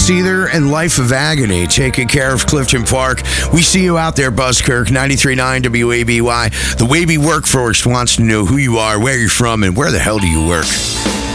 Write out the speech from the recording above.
Seether and Life of Agony, taking care of Clifton Park. We see you out there, Buzzkirk, 93.9 WABY. The Wavy workforce wants to know who you are, where you're from, and where the hell do you work.